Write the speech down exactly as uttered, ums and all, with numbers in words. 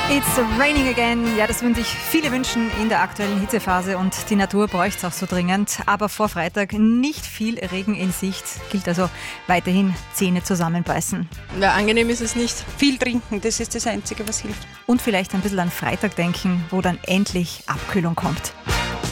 It's raining again. Ja, das würden sich viele wünschen in der aktuellen Hitzephase und die Natur bräuchte es auch so dringend. Aber vor Freitag nicht viel Regen in Sicht. Gilt also weiterhin Zähne zusammenbeißen. Ja, angenehm ist es nicht. Viel trinken, das ist das Einzige, was hilft. Und vielleicht ein bisschen an Freitag denken, wo dann endlich Abkühlung kommt.